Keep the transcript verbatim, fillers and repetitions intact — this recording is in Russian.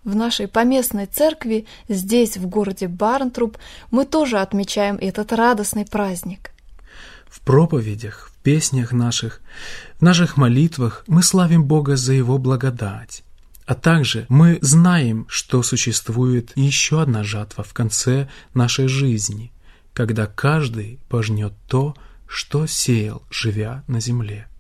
В нашей поместной церкви, здесь, в городе Барнтруп, мы тоже отмечаем этот радостный праздник. В проповедях, в песнях наших, в наших молитвах мы славим Бога за Его благодать. А также мы знаем, что существует еще одна жатва в конце нашей жизни, когда каждый пожнет то, что сеял, живя на земле.